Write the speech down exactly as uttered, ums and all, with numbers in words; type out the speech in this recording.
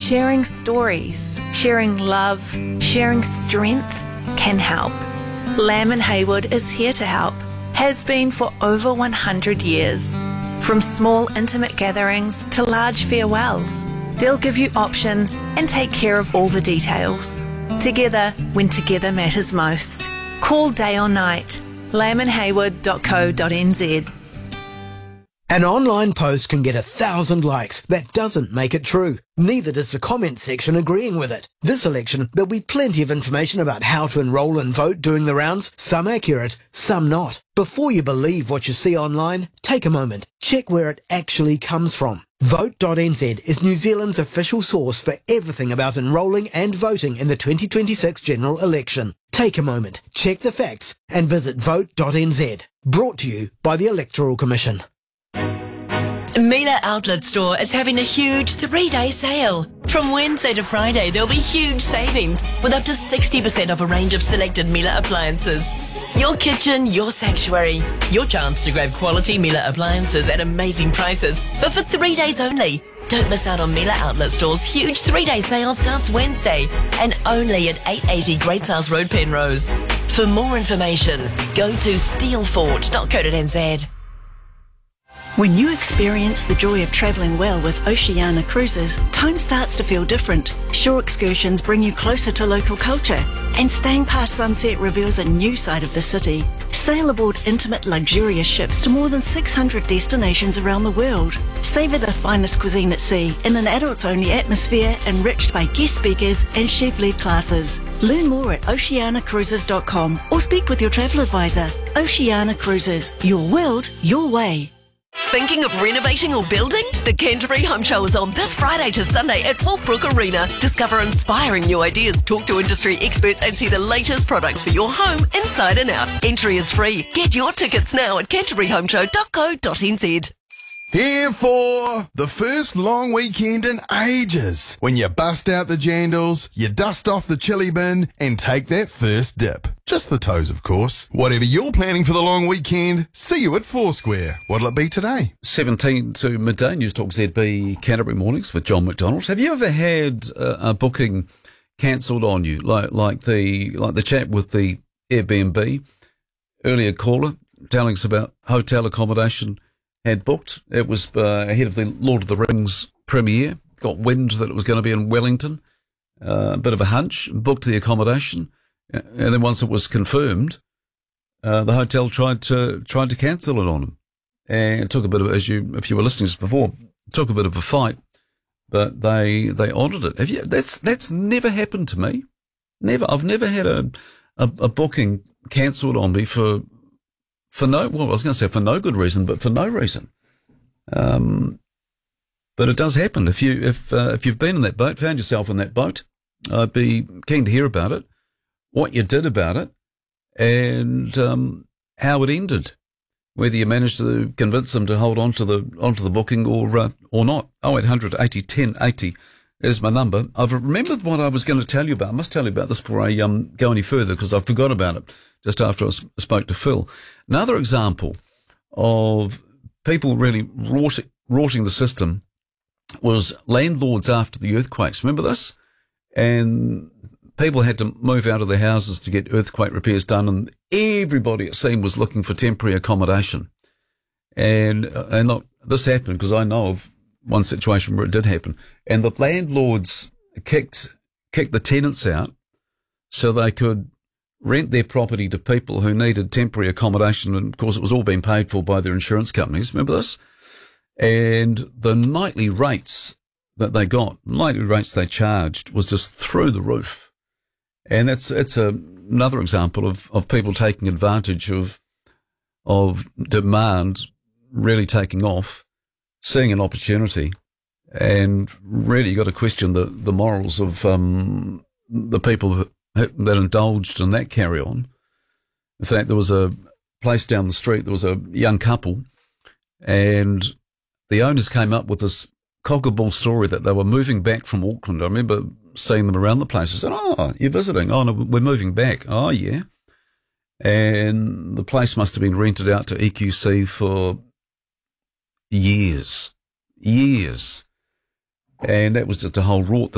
Sharing stories, sharing love, sharing strength can help. Lamb and Haywood is here to help, has been for over one hundred years. From small intimate gatherings to large farewells, they'll give you options and take care of all the details. Together, when together matters most. Call day or night. lamb and haywood dot co dot n z. An online post can get a thousand likes. That doesn't make it true. Neither does the comment section agreeing with it. This election, there'll be plenty of information about how to enrol and vote doing the rounds, some accurate, some not. Before you believe what you see online, take a moment. Check where it actually comes from. vote dot n z is New Zealand's official source for everything about enrolling and voting in the twenty twenty-six general election. Take a moment, check the facts, and visit vote dot n z. Brought to you by the Electoral Commission. Miele Outlet Store is having a huge three-day sale. From Wednesday to Friday, there'll be huge savings with up to sixty percent off a range of selected Miele appliances. Your kitchen, your sanctuary. Your chance to grab quality Miele appliances at amazing prices, but for three days only. Don't miss out on Miele Outlet Store's huge three-day sale starts Wednesday and only at eight eighty Great South Road, Penrose. For more information, go to steelfort dot co dot n z. When you experience the joy of travelling well with Oceania Cruises, time starts to feel different. Shore excursions bring you closer to local culture, and staying past sunset reveals a new side of the city. Sail aboard intimate, luxurious ships to more than six hundred destinations around the world. Savour the finest cuisine at sea in an adults-only atmosphere enriched by guest speakers and chef-led classes. Learn more at oceania cruises dot com or speak with your travel advisor. Oceania Cruises, your world, your way. Thinking of renovating or building? The Canterbury Home Show is on this Friday to Sunday at Wolfbrook Arena. Discover inspiring new ideas, talk to industry experts and see the latest products for your home inside and out. Entry is free. Get your tickets now at canterbury home show dot co dot n z. Here for the first long weekend in ages. When you bust out the jandals, you dust off the chili bin and take that first dip. Just the toes, of course. Whatever you're planning for the long weekend, see you at Foursquare. What'll it be today? seventeen to midday, News Talk Z B Canterbury Mornings with John McDonald. Have you ever had a, a booking cancelled on you, like like the like the chat with the Airbnb earlier caller telling us about hotel accommodation had booked? It was uh, ahead of the Lord of the Rings premiere. Got wind that it was going to be in Wellington. Uh, a bit of a hunch. Booked the accommodation, and then once it was confirmed, uh, the hotel tried to tried to cancel it on them. And it took a bit of, as you if you were listening to this before, it took a bit of a fight, but they they honoured it. Have you? That's that's never happened to me. Never. I've never had a a, a booking cancelled on me for. For no, well, I was going to say for no good reason, but for no reason. Um, but it does happen. If you if uh, if you've been in that boat, found yourself in that boat, I'd be keen to hear about it, what you did about it, and um, how it ended. Whether you managed to convince them to hold on to the onto the booking or uh, or not. Oh eight hundred eighty ten eighty is my number. I've remembered what I was going to tell you about. I must tell you about this before I um, go any further because I forgot about it just after I spoke to Phil. Another example of people really rorting, rorting the system was landlords after the earthquakes. Remember this? And people had to move out of their houses to get earthquake repairs done, and everybody, it seemed, was looking for temporary accommodation. And, and look, this happened because I know of one situation where it did happen. And the landlords kicked kicked the tenants out so they could rent their property to people who needed temporary accommodation, and of course it was all being paid for by their insurance companies. Remember this? And the nightly rates that they got, nightly rates they charged, was just through the roof. And that's it's a, another example of, of people taking advantage of of demand really taking off, seeing an opportunity, and really got to question the, the morals of um, the people who, that indulged in that carry-on. In fact, there was a place down the street, there was a young couple, and the owners came up with this cock-a-bull story that they were moving back from Auckland. I remember seeing them around the place. I said, oh, you're visiting? Oh, no, we're moving back. Oh, yeah. And the place must have been rented out to E Q C for years, years. And that was just a whole rort.